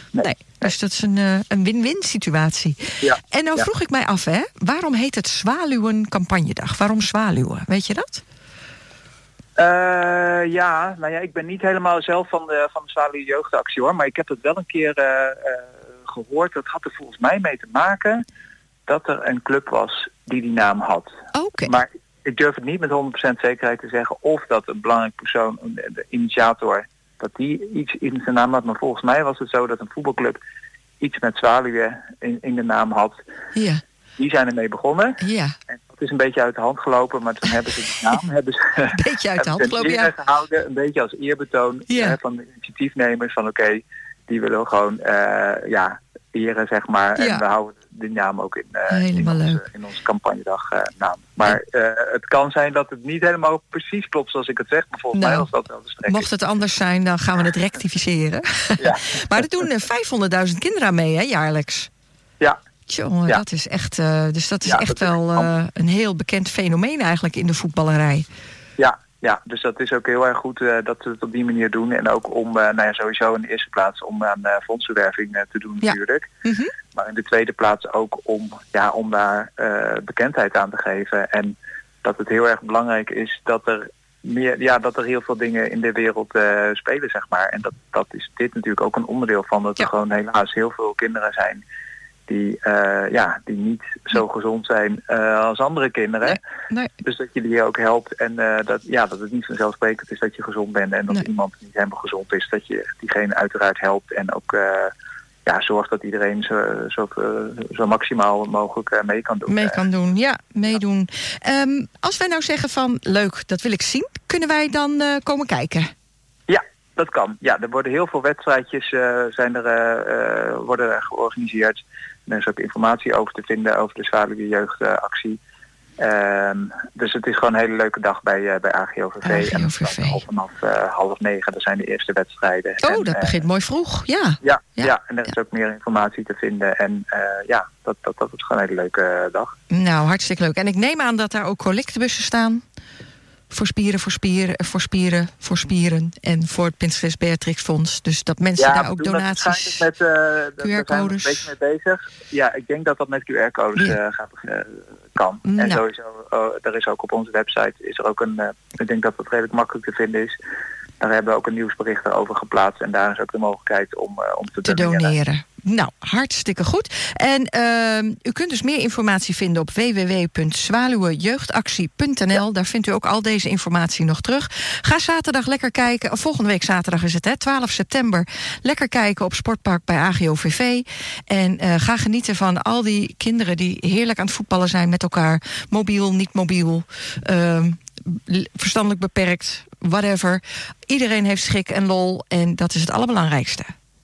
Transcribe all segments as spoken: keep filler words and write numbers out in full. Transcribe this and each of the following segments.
Nee. nee. Dus dat is een, uh, een win-win situatie. Ja. En nou ja. vroeg ik mij af, hè, waarom heet het Zwaluwen Campagnedag? Waarom zwaluwen? Weet je dat? Uh, ja, nou ja, ik ben niet helemaal zelf van de, van de Zwaluwen Jeugdactie hoor. Maar ik heb het wel een keer uh, uh, gehoord. Dat had er volgens mij mee te maken dat er een club was die die naam had. Oké. Okay. Maar ik durf het niet met honderd procent zekerheid te zeggen of dat een belangrijk persoon, de initiator, dat die iets in zijn naam had. Maar volgens mij was het zo dat een voetbalclub iets met zwaluwen in, in de naam had. Ja. Die zijn ermee begonnen. Ja. En dat is een beetje uit de hand gelopen, maar toen hebben ze de naam hebben ze, een beetje uit de hand gelopen, ja. gehouden. Een beetje als eerbetoon ja. hè, van de initiatiefnemers van oké, okay, die willen we gewoon uh, ja, eren, zeg maar. Ja. En we houden die naam ook in, uh, helemaal in, onze, leuk. in onze campagnedag uh, naam. Maar uh, het kan zijn dat het niet helemaal precies klopt zoals ik het zeg. Maar volgens nou, mij was dat wel de strekking. Mocht het anders zijn, dan gaan we het rectificeren. Ja. Maar er doen uh, vijfhonderdduizend kinderen aan mee, hè, jaarlijks. Ja. Tjonge, ja. dat is echt, uh, dus dat is ja, echt dat wel uh, een heel bekend fenomeen eigenlijk in de voetballerij. Ja. Ja, dus dat is ook heel erg goed uh, dat we het op die manier doen. En ook om, uh, nou ja, sowieso in de eerste plaats om aan uh, fondsenwerving uh, te doen ja. natuurlijk. Mm-hmm. Maar in de tweede plaats ook om, ja, om daar uh, bekendheid aan te geven. En dat het heel erg belangrijk is dat er meer, ja, dat er heel veel dingen in de wereld uh, spelen, zeg maar. En dat, dat is dit natuurlijk ook een onderdeel van. Dat ja. er gewoon helaas heel veel kinderen zijn die, uh, ja, die niet zo gezond zijn uh, als andere kinderen. Nee, nee. Dus dat je die ook helpt en uh, dat, ja, dat het niet vanzelfsprekend is dat je gezond bent en dat nee. iemand niet helemaal gezond is, dat je diegene uiteraard helpt en ook uh, ja, zorgt dat iedereen zo, zo, zo maximaal mogelijk uh, mee kan doen. Mee kan doen, ja, meedoen. Um, als wij nou zeggen van leuk, dat wil ik zien, kunnen wij dan uh, komen kijken? Ja, dat kan. Ja, er worden heel veel wedstrijdjes uh, zijn er, uh, uh, worden er georganiseerd. En er is ook informatie over te vinden over de Zwaluwen Jeugdactie. Um, dus het is gewoon een hele leuke dag bij, uh, bij A G O V V. A G O V V. En vanaf uh, half negen, dat zijn de eerste wedstrijden. Oh, en, dat uh, begint mooi vroeg, ja. Ja, ja. ja en er is ja. ook meer informatie te vinden. En uh, ja, dat, dat, dat is gewoon een hele leuke uh, dag. Nou, hartstikke leuk. En ik neem aan dat daar ook collectebussen staan. Voor spieren, voor spieren, voor spieren, voor spieren. En voor het Prinses Beatrix Fonds. Dus dat mensen ja, daar ook donaties... met uh, Q R-codes. Daar zijn we een beetje mee bezig. Ja, ik denk dat dat met Q R-codes ja. uh, gaat, uh, kan. Nou. En sowieso, uh, er is ook op onze website, is er ook een, uh, ik denk dat dat redelijk makkelijk te vinden is. Daar hebben we ook een nieuwsbericht over geplaatst. En daar is ook de mogelijkheid om, uh, om te, te doneren. doneren. Nou, hartstikke goed. En uh, u kunt dus meer informatie vinden op w w w punt zwaluwenjeugdactie punt n l. Ja. Daar vindt u ook al deze informatie nog terug. Ga zaterdag lekker kijken. Volgende week zaterdag is het, hè, twaalf september. Lekker kijken op Sportpark bij A G O V V. En uh, ga genieten van al die kinderen die heerlijk aan het voetballen zijn met elkaar. Mobiel, niet mobiel. Uh, verstandelijk beperkt. Whatever. Iedereen heeft schik en lol. En dat is het allerbelangrijkste.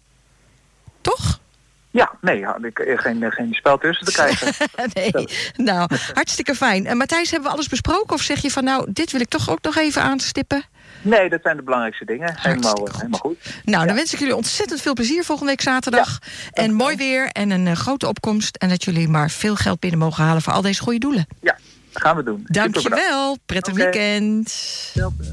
Toch? Ja, nee, geen, geen spel tussen te krijgen. nee, nou, hartstikke fijn. En Matthijs, hebben we alles besproken? Of zeg je van, nou, dit wil ik toch ook nog even aanstippen? Nee, dat zijn de belangrijkste dingen. Helemaal goed. helemaal goed. Nou, ja. dan wens ik jullie ontzettend veel plezier volgende week zaterdag. Ja, en mooi weer en een uh, grote opkomst. En dat jullie maar veel geld binnen mogen halen voor al deze goede doelen. Ja, dat gaan we doen. Dankjewel. Prettig okay. weekend. Heel